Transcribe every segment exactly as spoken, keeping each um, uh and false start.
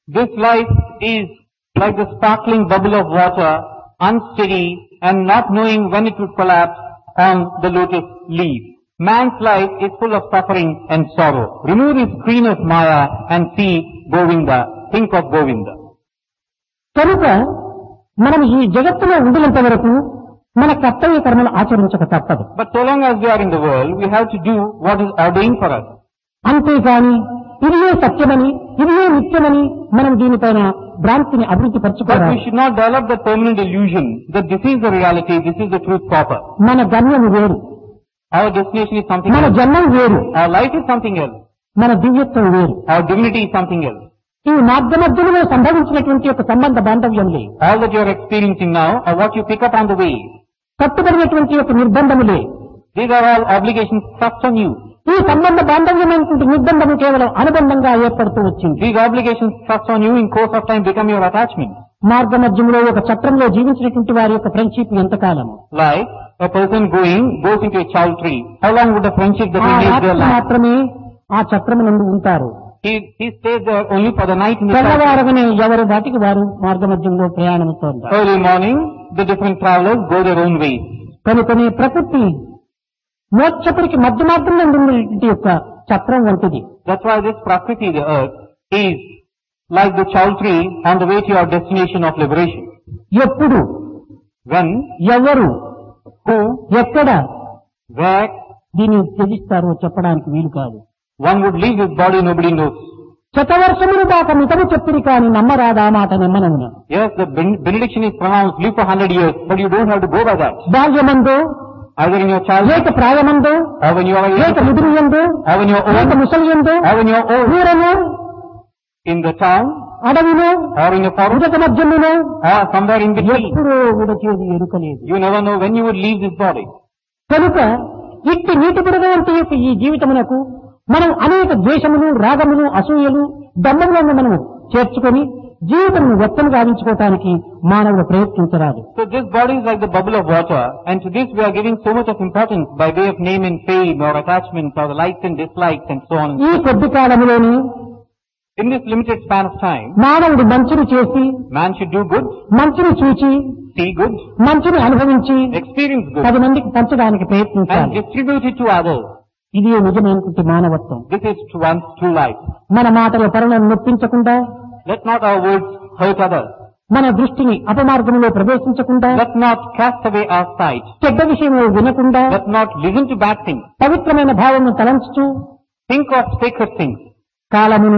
This life is like the sparkling bubble of water, unsteady and not knowing when it would collapse on the lotus leaf. Man's life is full of suffering and sorrow. Remove the screen of Maya and see Govinda. Think of Govinda. కనుక మనం ఈ జగత్తులో ఉండినంత వరకు మన కర్తవ్య కర్మలు ఆచరించక తప్పదు. But so long as we are in the world, we have to do what is ordained for us. అంతేకాని ఇదియే సత్యమని ఇదియే నిత్యమని మనం దీనిపైన భ్రాంతిని అభివృద్ధి But పరచుకోవాలి. we should not develop the permanent illusion that this is the reality, this is the truth proper. మన గమ్యం వేరు, Our destination is something మన else. జన్మం వేరు, Our life is something else. మన దివ్యత్వం వేరు. Our divinity is something else. ఈ మార్గ మధ్యలో సంభవించినటువంటి ఒక సంబంధ బాంధవ్యంలే, All that you are experiencing now are what you pick up on the way. కట్టుబడినటువంటి ఒక నిర్బంధములే. These are all obligations thrust on you. ఈ సంబంధ బాంధవ్యమైనటువంటి నిర్బంధము కేవలం అనుబంధంగా ఏర్పడుతూ వచ్చింది. These obligations thrust on you in course of time become your attachment. మార్గ మధ్యంలో ఒక చట్రంలో జీవించినటువంటి వారి యొక్క ఫ్రెండ్షిప్ ఎంతకాలము? Like a person going, goes into a child tree. How long would the friendship that ఆ he lives రాత్రి there last? మాత్రమే ఆ చట్రము నుండి ఉంటారు. He, he stays there only for the night in the child tree. తెల్లవారగానే ఎవరి వాటికి వారు మార్గ మధ్యంలో ప్రయాణంతో ఉంటారు. Early morning, the different travelers go their own way. కనుకనే ప్రకృతి మోక్షపురికి మధ్య మార్గంలో ఉన్నటువంటి యొక్క చక్రం వంటిది. That's why this Prakriti, the earth, is like the child tree on the way to your destination of liberation. ఎప్పుడు, When, ఎవరు, who, ఎక్కడ where దీన్ని త్యజిస్తారో చెప్పడానికి వీలు కాదు. one would leave this body, nobody knows. శతవర్షములు దాకా మితము చెప్పిరి కాని నమ్మరాదా మాట నిమ్మనమున. Yes, the ben- benediction is pronounced, live for one hundred years, but you don't have to go by that. బాల్యమందు, Either in your childhood, లేక ప్రాయమందు, or when you are లేక young, ముదిరియందు, or when you are లేక old, ముసలియందు, or when you are old, ఊరను, in the town, అడవిను, or in a forest, ఉదక మధ్యమును or somewhere in between. ఎప్పుడూ విడచేది ఎరుకలేదు. You never know when you would leave this body. కనుక ఇట్టి నీటి బుడగ వంటి యొక్క ఈ జీవితమునకు మనం అనేక ద్వేషములు, రాగములు, అసూయలు, దమ్మములను మనము చేర్చుకొని జీవితమును వ్యక్తం గావించుకోవటానికి మానవుడు ప్రయత్నించరాదు. So this body is like the bubble of water, and to this we are giving so much of importance by way of name and fame or attachments or the likes and dislikes and so on. ఈ కొద్ది కాలములోనే In this limited span of time, మానవుడు మంచిని చేసి, man should do good, మంచిని చూచి, see good, మంచిని అనుభవించి experience good, పది మందికి పంచడానికి and ప్రయత్నించాలి. distribute it to others. ఇది నిజమైనటువంటి మానవత్వం. This is to one's true life. మన మాటల పరులను నొప్పించకుండా, Let not our words hurt others. మన దృష్టిని అపమార్గంలో ప్రవేశించకుండా, Let not cast away our sight. చెడ్డ విషయంలో వినకుండా, Let not listen to bad things. పవిత్రమైన భావమును తలంచుతూ Think of sacred things. కాలమును,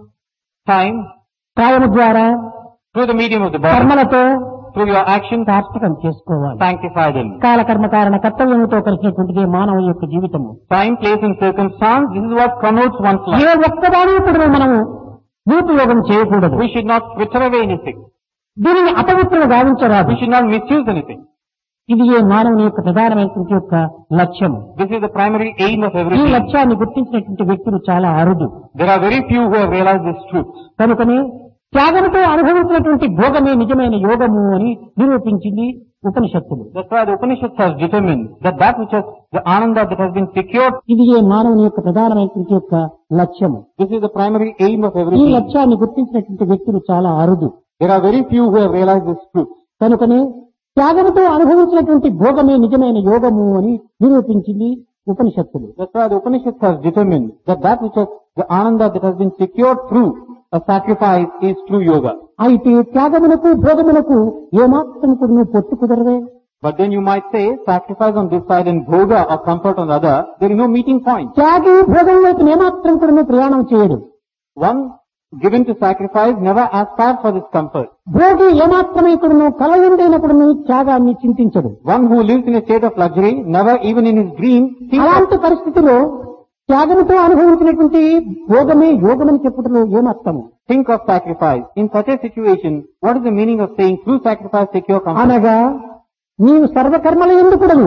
Time, కాయము ద్వారా, through the medium of the body, కర్మలతో through your actions, సార్థకం చేసుకోవాలి. sanctify them. కాలకర్మ కారణ కర్తవ్యముతో కలిసినటువంటిది మానవ యొక్క జీవితము. Time, place and circumstance, this is what connotes one's life. ఏ ఒక్కదాని కూడా మనము దురుపయోగం చేయకూడదు. We should not fritter away anything. దీనిని అపవిత్రం గావించరాదు. We should not misuse anything. ఇది ఏ మానవుని యొక్క ప్రధానమైనటువంటి యొక్క లక్ష్యము. This is the primary aim of ఈ everything. లక్ష్యాన్ని గుర్తించినటువంటి వ్యక్తులు చాలా అరుదు. There are very few who have realized this truth. కనుకనే త్యాగంతో అనుభవించినటువంటి భోగమే నిజమైన యోగము అని నిరూపించింది ఉపనిషత్తులు. That's why the Upanishads has determined that that which has, the ananda that has been secured, ఇది ఏ మానవుని యొక్క ప్రధానమైనటువంటి యొక్క లక్ష్యము. this is the primary aim of ఈ everything. లక్ష్యాన్ని గుర్తించినటువంటి వ్యక్తులు చాలా అరుదు. There are very few who have realized this truth. కనుకనే త్యాగంతో అనుభవించినటువంటి భోగమే నిజమైన యోగము అని నిరూపించింది ఉపనిషత్తులు. That's why the Upanishads has determined that that which has, the ananda that has been secured through a sacrifice is true yoga. అయితే త్యాగమునకు భోగమునకు ఏమాత్రం కూడా నువ్వు పొత్తు కుదరదే. But then you might say sacrifice on this side and bhoga or comfort on the other, there is no meeting point. త్యాగి భోగంలోకి ఏమాత్రం కూడా నువ్వు ప్రయాణం చేయడు. One given to sacrifice never aspires for this comfort. Bhogi ఏమాత్రమే కూడా నువ్వు కలయుండైనప్పుడు నువ్వు త్యాగాన్ని చింతించడు. One who lives in a state of luxury never even in his dream thinks of అలాంటి పరిస్థితిలో త్యాగంతో అనుభవించినటువంటి భోగమే యోగమని చెప్పుటలో ఏమర్థము? think of sacrifice. In such a situation, what is the meaning of saying through sacrifice secure comfort? అనగా నీవు సర్వకర్మల ఎందుకుడను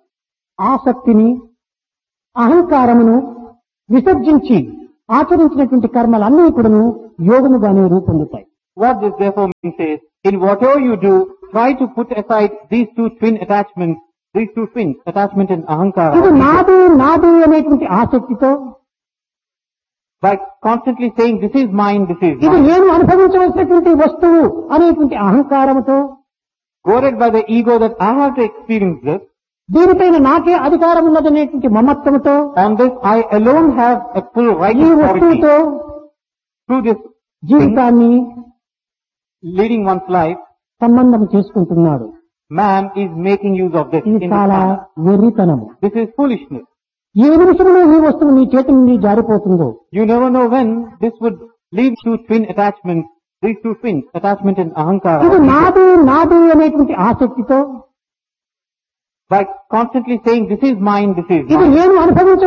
ఆసక్తిని, అహంకారమును విసర్జించి ఆచరించినటువంటి కర్మలన్నీ కూడాను యోగముగానే రూపొందుతాయి. What this therefore means is, in whatever you do, try to put aside these two twin attachments, these two twins, attachment and ఇది ahankara. నాది నాది అనేటువంటి ఆసక్తితో by constantly saying, this is mine, this is ఇది mine. నేను అనుభవించవలసినటువంటి వస్తువు అనేటువంటి అహంకారముతో, Goaded by the ego that I have to experience this, దీనిపైన నాకే అధికారం ఉన్నదనేటువంటి మమత్వముతో, on this I alone have a full right ఈ authority. వస్తువుతో Through this thing, జీవితాన్ని leading one's life, సంబంధం చేసుకుంటున్నాడు. man is making use of this. ఇది in this చాలా manner. వెర్రితనము. This is foolishness. ఏ నిమిషంలో ఈ వస్తువు నీ చేతి నుండి జారిపోతుందో, You never know when this would lead to twin attachments, these two twins, attachment and ఇది ahankara. నాది నాది అనేటువంటి ఆసక్తితో, By constantly saying, this is mine, this is ఇది mine. నేను అనుభవించ